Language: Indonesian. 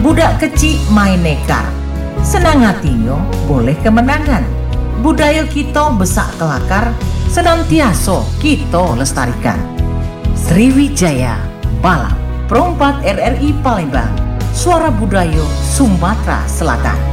Budak kecil main nekar, senang hatinya boleh kemenangan. Budaya kita besak kelakar, senantiasa kita lestarikan. Sriwijaya Balap Perompat RRI Palembang, suara budaya Sumatera Selatan.